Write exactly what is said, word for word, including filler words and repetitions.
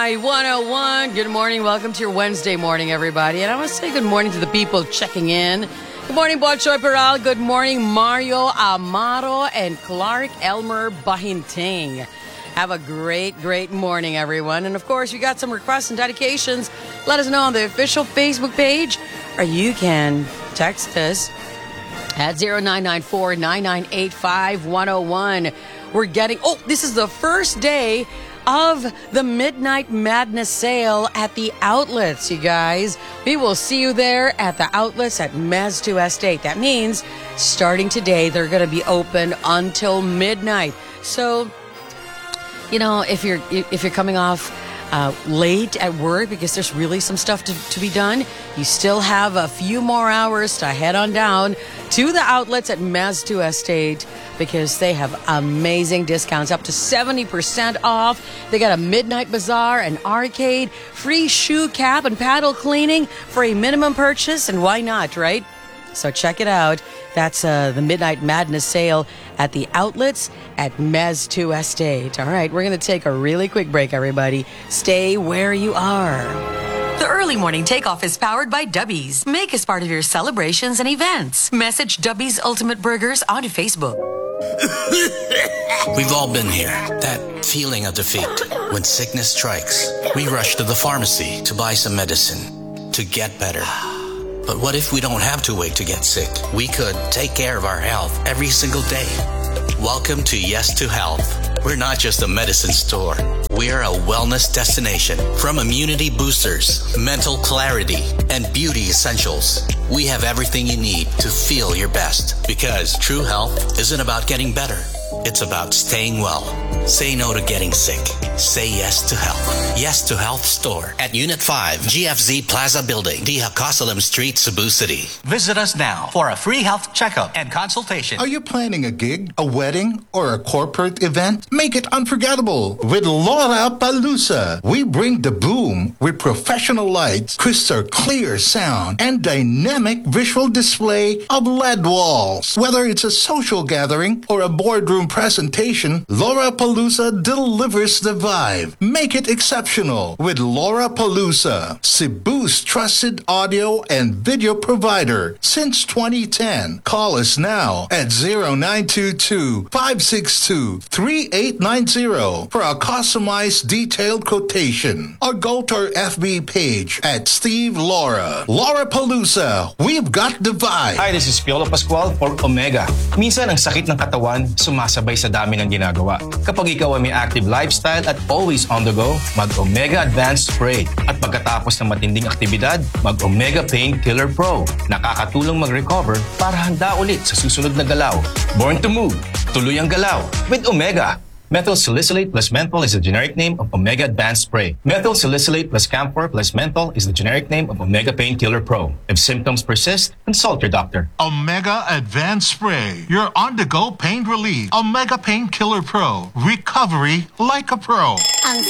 My one oh one. Good morning. Welcome to your Wednesday morning, everybody. And I want to say good morning to the people checking in. Good morning, Bolchoy Peral. Good morning, Mario Amaro and Clark Elmer Bahinting. Have a great, great morning, everyone. And of course, you got some requests and dedications. Let us know on the official Facebook page, or you can text us at zero nine nine four, nine nine eight five, one oh one. We're getting, oh, this is the first day of the Midnight Madness sale at the outlets, you guys. We will see you there at the outlets at Mez two Estate. That means starting today, they're going to be open until midnight. So, you know, if you're if you're coming off uh, late at work because there's really some stuff to, to be done, you still have a few more hours to head on down to the outlets at Mez two Estate because they have amazing discounts, up to seventy percent off. They got a midnight bazaar, an arcade, free shoe cap and paddle cleaning for a minimum purchase, and why not, right? So check it out. That's uh, the Midnight Madness sale at the outlets at Mez two Estate. All right, we're going to take a really quick break, everybody. Stay where you are. The early morning takeoff is powered by Dubby's. Make us part of your celebrations and events. Message Dubby's Ultimate Burgers on Facebook. We've all been here. That feeling of defeat. When sickness strikes, we rush to the pharmacy to buy some medicine to get better. But what if we don't have to wait to get sick? We could take care of our health every single day. Welcome to Yes to Health. We're not just a medicine store. We're a wellness destination. From immunity boosters, mental clarity, and beauty essentials, we have everything you need to feel your best. Because true health isn't about getting better. It's about staying well. Say no to getting sick. Say yes to health. Yes to Health Store at Unit five, G F Z Plaza Building, D. Hacosalam Street, Cebu City. Visit us now for a free health checkup and consultation. Are you planning a gig, a wedding, or a corporate event? Make it unforgettable with Laura Palusa. We bring the boom with professional lights, crystal clear sound, and dynamic visual display of L E D walls. Whether it's a social gathering or a boardroom presentation, Laura Palusa delivers the vibe. Make it exceptional with Laura Palusa, Cebu's trusted audio and video provider since twenty ten. Call us now at zero nine two two, five six two, three eight nine zero for a customized detailed quotation, or go to our F B page at Steve Laura. Laura Palusa, we've got the vibe. Hi, this is Piolo Pascual for Omega. Minsan ang sakit ng katawan sumasabay sa dami ng ginagawa. Kapag ikaw ay may active lifestyle at always on the go, mag-Omega Advanced Spray. At pagkatapos ng matinding aktibidad, mag-Omega Pain Killer Pro. Nakakatulong mag-recover para handa ulit sa susunod na galaw. Born to move, tuloy ang galaw with Omega. Methyl salicylate plus menthol is the generic name of Omega Advanced Spray. Methyl salicylate plus camphor plus menthol is the generic name of Omega Pain Killer Pro. If symptoms persist, consult your doctor. Omega Advanced Spray, your on-the-go pain relief. Omega Pain Killer Pro, recovery like a pro.